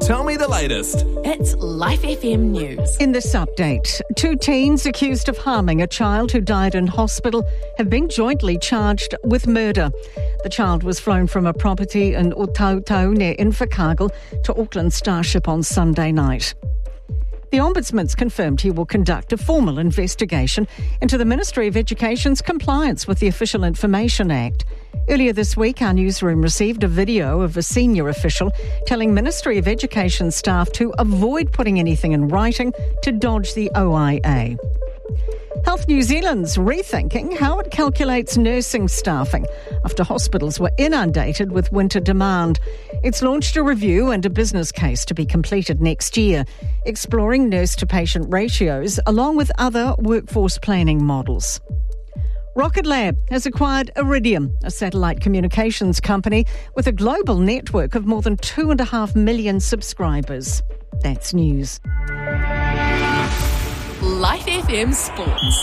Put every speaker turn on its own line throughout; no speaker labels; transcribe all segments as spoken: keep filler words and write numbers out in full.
Tell me the latest.
It's Life F M News.
In this update, two teens accused of harming a child who died in hospital have been jointly charged with murder. The child was flown from a property in Utautau near Invercargill to Auckland Starship on Sunday night. The Ombudsman's confirmed he will conduct a formal investigation into the Ministry of Education's compliance with the Official Information Act. Earlier this week, our newsroom received a video of a senior official telling Ministry of Education staff to avoid putting anything in writing to dodge the O I A. Health New Zealand's rethinking how it calculates nursing staffing after hospitals were inundated with winter demand. It's launched a review and a business case to be completed next year, exploring nurse-to-patient ratios along with other workforce planning models. Rocket Lab has acquired Iridium, a satellite communications company with a global network of more than two and a half million subscribers. That's news.
Life F M Sports.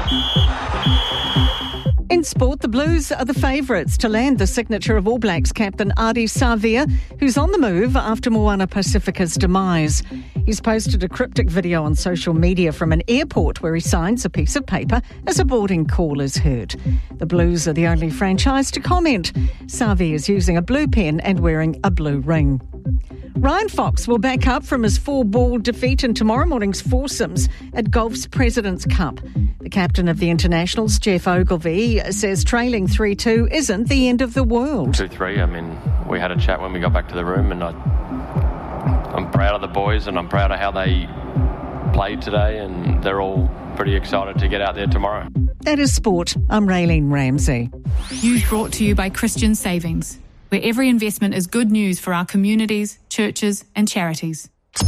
In sport, the Blues are the favourites to land the signature of All Blacks captain Ardie Savea, who's on the move after Moana Pacifica's demise. He's posted a cryptic video on social media from an airport where he signs a piece of paper as a boarding call is heard. The Blues are the only franchise to comment. Savea is using a blue pen and wearing a blue ring. Ryan Fox will back up from his four-ball defeat in tomorrow morning's foursomes at golf's President's Cup. The captain of the Internationals, Jeff Ogilvy, says trailing three two isn't the end of the world.
two three, I mean, we had a chat when we got back to the room, and I, I'm proud of the boys and I'm proud of how they played today, and they're all pretty excited to get out there tomorrow.
That is sport. I'm Raylene Ramsey.
News brought to you by Christian Savings, where every investment is good news for our communities, churches and charities.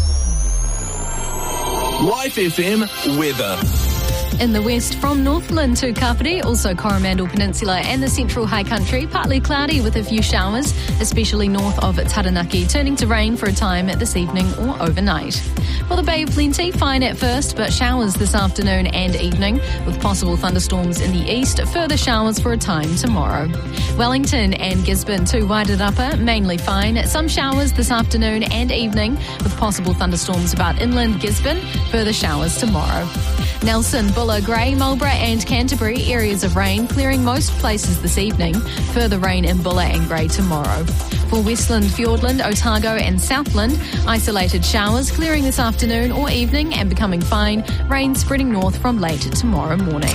Life F M weather.
In the west, from Northland to Kapiti, also Coromandel Peninsula and the central high country, partly cloudy with a few showers, especially north of Taranaki, turning to rain for a time this evening or overnight. For the Bay of Plenty, fine at first, but showers this afternoon and evening, with possible thunderstorms in the east, further showers for a time tomorrow. Wellington and Gisborne to Waited Upper, mainly fine, some showers this afternoon and evening, with possible thunderstorms about inland Gisborne, further showers tomorrow. Nelson, Buller, Grey, Marlborough and Canterbury, areas of rain, clearing most places this evening. Further rain in Buller and Grey tomorrow. For Westland, Fiordland, Otago and Southland, isolated showers, clearing this afternoon or evening and becoming fine. Rain spreading north from late tomorrow morning.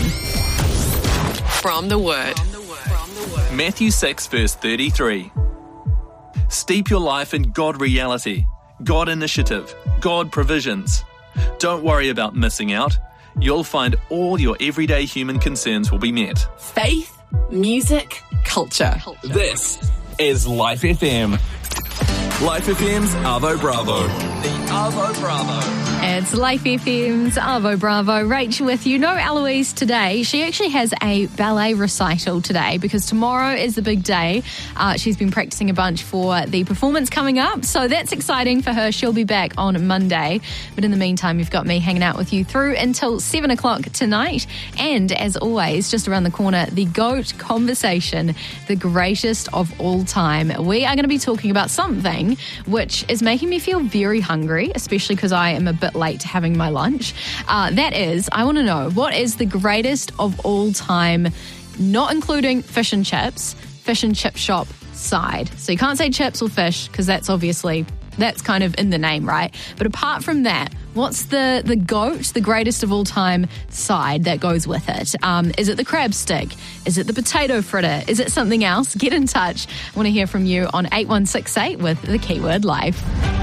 From the Word.
Matthew six verse thirty-three. Steep your life in God reality, God initiative, God provisions. Don't worry about missing out. You'll find all your everyday human concerns will be met.
Faith, music, culture.
This is Life F M. Life F M's Arvo Bravo. The Arvo Bravo.
It's Life F M's Arvo Bravo. Rach with you. No Eloise today. She actually has a ballet recital today because tomorrow is the big day. Uh, she's been practicing a bunch for the performance coming up, so that's exciting for her. She'll be back on Monday. But in the meantime, you've got me hanging out with you through until seven o'clock tonight. And as always, just around the corner, the GOAT conversation, the greatest of all time. We are going to be talking about something which is making me feel very hungry, especially because I am a bit late to having my lunch. Uh, that is, I want to know, what is the greatest of all time, not including fish and chips, fish and chip shop side? So you can't say chips or fish because that's obviously, that's kind of in the name, right? But apart from that, what's the, the GOAT, the greatest of all time side that goes with it? Um, is it the crab stick? Is it the potato fritter? Is it something else? Get in touch. I want to hear from you on eight one six eight with the keyword life.